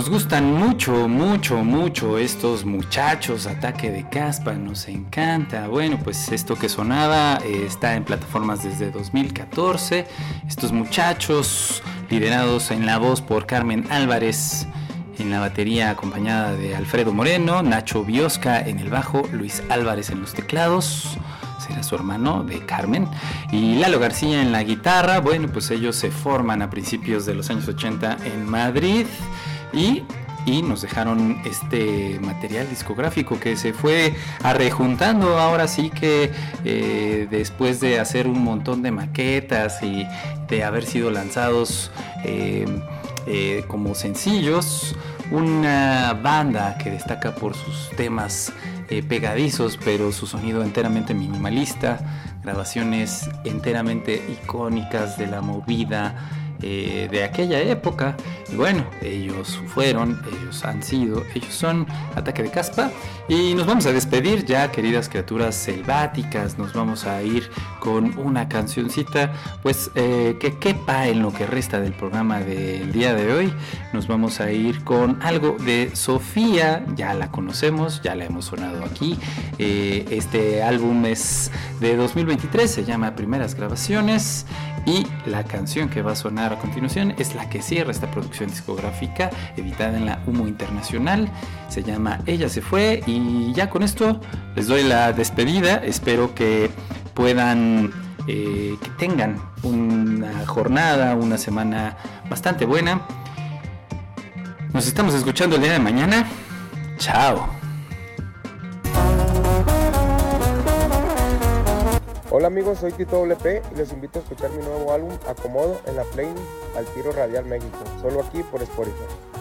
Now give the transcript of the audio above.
Nos gustan mucho, mucho, mucho estos muchachos, Ataque de Caspa, nos encanta. Bueno, pues esto que sonaba está en plataformas desde 2014. Estos muchachos, liderados en la voz por Carmen Álvarez, en la batería acompañada de Alfredo Moreno, Nacho Biosca en el bajo, Luis Álvarez en los teclados, será su hermano de Carmen, y Lalo García en la guitarra. Bueno, pues ellos se forman a principios de los años 80 en Madrid y nos dejaron este material discográfico que se fue arrejuntando. Ahora sí que después de hacer un montón de maquetas y de haber sido lanzados como sencillos, una banda que destaca por sus temas pegadizos, pero su sonido enteramente minimalista, grabaciones enteramente icónicas de la movida de aquella época. Y bueno, ellos son Ataque de Caspa, y nos vamos a despedir ya, queridas criaturas selváticas. Nos vamos a ir con una cancioncita pues que quepa en lo que resta del programa del día de hoy. Nos vamos a ir con algo de Sofía, ya la conocemos, ya la hemos sonado aquí. Este álbum es de 2023, se llama Primeras Grabaciones, y la canción que va a sonar a continuación es la que cierra esta producción discográfica editada en la Humo Internacional. Se llama Ella se fue, y ya con esto les doy la despedida. Espero que puedan que tengan una jornada, una semana bastante buena. Nos estamos escuchando el día de mañana. Chao. Hola amigos, soy Tito WP y los invito a escuchar mi nuevo álbum Acomodo en la playlist Al Tiro Radial México, solo aquí por Spotify.